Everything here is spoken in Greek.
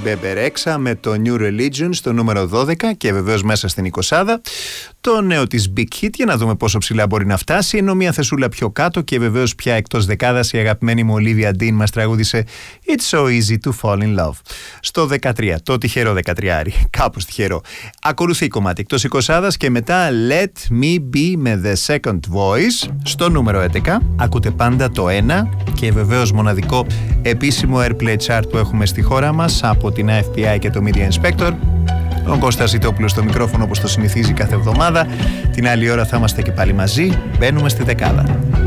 Μπεμπερέξα με το New Religion στο νούμερο 12 και βεβαίως μέσα στην 20. Το νέο της Big Hit, για να δούμε πόσο ψηλά μπορεί να φτάσει, ενώ μια θεσούλα πιο κάτω και βεβαίως πια εκτός δεκάδας η αγαπημένη μου Olivia Dean μας τραγούδισε It's so easy to fall in love. Στο 13, το τυχερό 13, κάπως τυχερό. Ακολουθεί κομμάτι εκτός 20 και μετά Let Me Be με The Second Voice στο νούμερο 11. Ακούτε πάντα το 1 και βεβαίως μοναδικό επίσημο Airplay Chart που έχουμε στη χώρα μας από την AFPI και το Media Inspector. Ο Κώστας Ιτόπουλος στο μικρόφωνο όπως το συνηθίζει κάθε εβδομάδα. Την άλλη ώρα θα είμαστε και πάλι μαζί. Μπαίνουμε στη δεκάδα.